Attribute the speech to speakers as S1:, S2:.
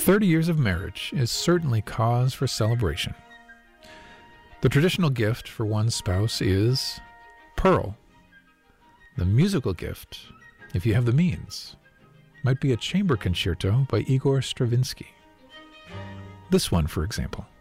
S1: 30 years of marriage is certainly cause for celebration. The traditional gift for one spouse is Pearl. The musical gift, if you have the means, might be a chamber concerto by Igor Stravinsky. This one, for example.